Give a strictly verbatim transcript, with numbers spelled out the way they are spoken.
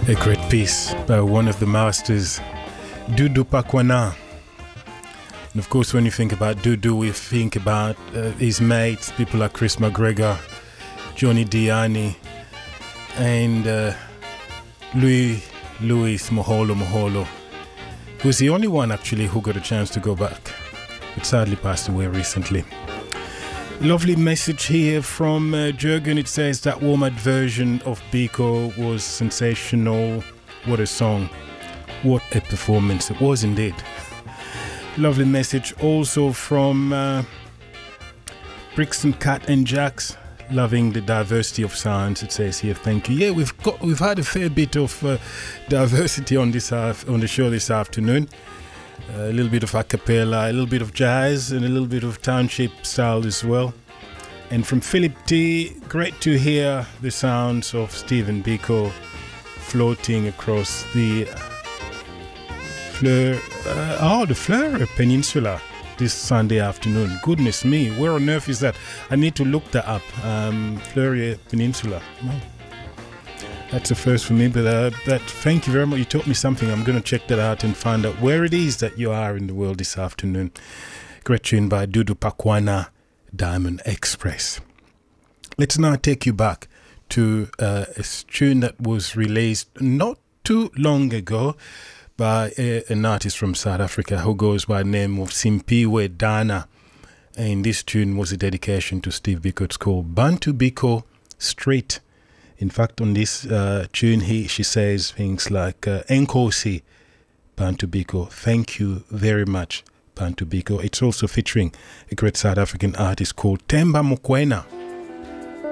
A great piece by one of the masters, Dudu Pakwana. And of course, when you think about Dudu, we think about uh, his mates, people like Chris McGregor, Johnny Diani, and uh, Louis Louis Moholo Moholo, who's the only one actually who got a chance to go back, but sadly passed away recently. Lovely message here from uh, Jürgen. It says that Womat version of Biko was sensational. What a song. What a performance. It was indeed. Lovely message also from uh, Brixton Cat and Jacks. Loving the diversity of sounds. It says here, thank you. Yeah, we've got we've had a fair bit of uh, diversity on this uh, on the show this afternoon. Uh, a little bit of a cappella, a little bit of jazz, and a little bit of township style as well. And from Philip T, great to hear the sounds of Stephen Biko floating across the Fleur, uh, oh, the Fleur Peninsula this Sunday afternoon. Goodness me, where on earth is that? I need to look that up. Um, Fleur Peninsula. Oh. That's a first for me, but uh, that, thank you very much. You taught me something. I'm going to check that out and find out where it is that you are in the world this afternoon. Great tune by Dudu Pakwana, Diamond Express. Let's now take you back to uh, a tune that was released not too long ago by a, an artist from South Africa who goes by the name of Simpiwe Dana. And this tune was a dedication to Steve Biko. It's called Bantu Biko Street. In fact, on this uh, tune, he she says things like uh, Enkosi, Bantu Biko. Thank you very much, Bantu Biko. It's also featuring a great South African artist called Temba Mokoena.